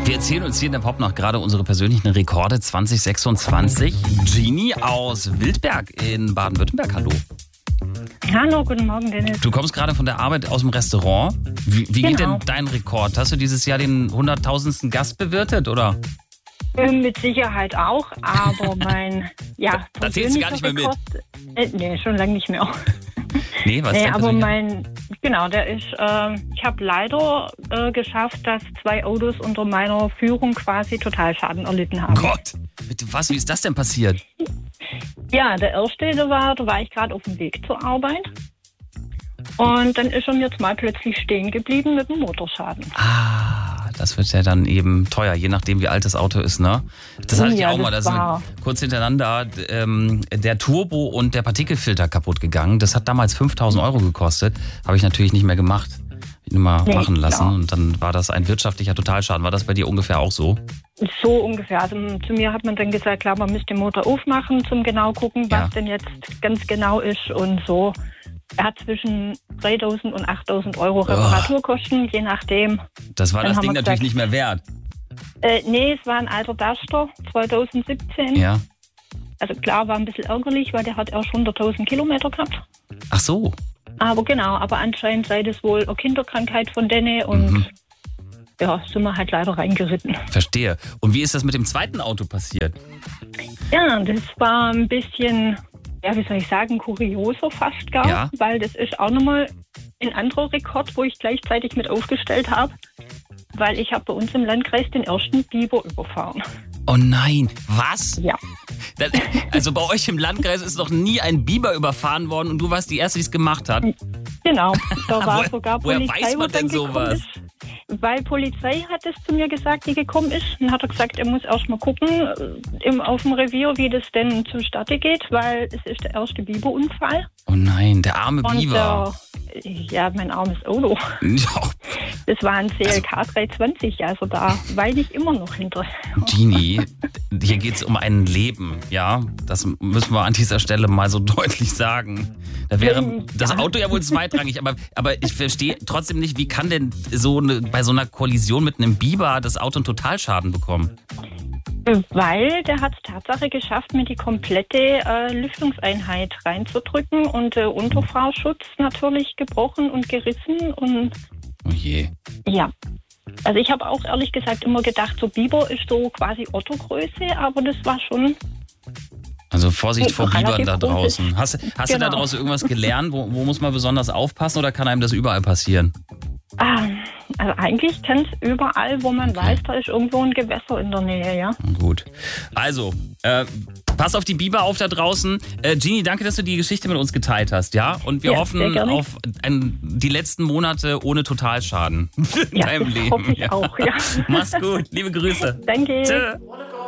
Wir erzählen uns hier in der Popnacht gerade unsere persönlichen Rekorde 2026. Genie aus Wildberg in Baden-Württemberg, hallo. Hallo, guten Morgen, Dennis. Du kommst gerade von der Arbeit aus dem Restaurant. Wie geht denn Genau. dein Rekord? Hast du dieses Jahr den 100.000. Gast bewirtet, oder? Mit Sicherheit auch, aber mein, Da zählst du gar nicht mehr mit. Nee, schon lange nicht mehr. Nee, was Nee, denn? aber der ist, ich habe leider geschafft, dass 2 Autos unter meiner Führung quasi Totalschaden erlitten haben. Gott, bitte was, wie ist das denn passiert? Ja, der erste, da war ich gerade auf dem Weg zur Arbeit. Und dann ist er mir mal plötzlich stehen geblieben mit dem Motorschaden. Das wird ja dann eben teuer, je nachdem wie alt das Auto ist, ne? Das hatte ich ja auch mal, da sind kurz hintereinander der Turbo und der Partikelfilter kaputt gegangen. Das hat damals 5.000 Euro gekostet, habe ich natürlich nicht mehr gemacht. Ihn mal machen lassen klar. und dann war das ein wirtschaftlicher Totalschaden. War das bei dir ungefähr auch so? So ungefähr. Also zu mir hat man dann gesagt, klar, man müsste den Motor aufmachen, zum genau gucken, was denn jetzt ganz genau ist und so. Er hat zwischen 3.000 und 8.000 Euro Reparaturkosten, je nachdem. Das war Dann das haben Ding wir natürlich gesagt, nicht mehr wert. Nee, es war ein alter Duster, 2017. Ja. Also klar, war ein bisschen ärgerlich, weil der hat erst 100.000 Kilometer gehabt. Ach so. Aber anscheinend sei das wohl eine Kinderkrankheit von denen und sind wir halt leider reingeritten. Verstehe. Und wie ist das mit dem zweiten Auto passiert? Ja, das war ein bisschen, wie soll ich sagen, kurioser fast gar, weil das ist auch nochmal ein anderer Rekord, wo ich gleichzeitig mit aufgestellt habe, weil ich habe bei uns im Landkreis den ersten Biber überfahren. Oh nein, was? Ja. Also bei euch im Landkreis ist noch nie ein Biber überfahren worden und du warst die Erste, die es gemacht hat? Genau, da war sogar Polizei. Woher weiß man denn sowas? Weil Polizei hat es zu mir gesagt, die gekommen ist. Dann hat er gesagt, er muss erst mal gucken auf dem Revier, wie das denn zustande geht, weil es ist der erste Biberunfall. Oh nein, der arme Biber. Mein armes Auto. Ja. Das war ein CLK 320, also da weine ich immer noch hinter. Genie, hier geht es um ein Leben, ja? Das müssen wir an dieser Stelle mal so deutlich sagen. Da wäre das Auto ja wohl zweitrangig, aber ich verstehe trotzdem nicht, wie kann denn bei so einer Kollision mit einem Biber das Auto einen Totalschaden bekommen? Weil der hat es Tatsache geschafft, mir die komplette Lüftungseinheit reinzudrücken und Unterfahrschutz natürlich gebrochen und gerissen. Und oh je. Ja. Also ich habe auch ehrlich gesagt immer gedacht, so Biber ist so quasi Otto-Größe, aber das war schon... Also Vorsicht vor Bibern da draußen. Hast du da Genau. draußen irgendwas gelernt? Wo muss man besonders aufpassen oder kann einem das überall passieren? Also eigentlich kann es überall, wo man weiß, da ist irgendwo ein Gewässer in der Nähe, ja. Gut. Also, pass auf die Biber auf da draußen. Genie, danke, dass du die Geschichte mit uns geteilt hast, ja? Und wir hoffen auf die letzten Monate ohne Totalschaden in deinem Leben. Hoffe ich auch, ja. Mach's gut. Liebe Grüße. Danke. Tschö.